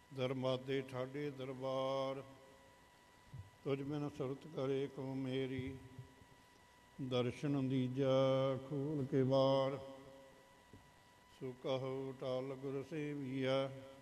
ਦਰਮਾਦੇ ਠਾਡੇ ਦਰਬਾਰ, ਤੁਝ ਬਿਨ ਸੁਰਤ ਕਰੇ ਕੋ ਮੇਰੀ, ਦਰਸ਼ਨ ਦੀਜਾ ਖੋਲ ਕੇ ਬਾਰ। ਸੋ ਕਹੋ ਟਾਲ ਗੁਰ ਸੇਵੀਆ,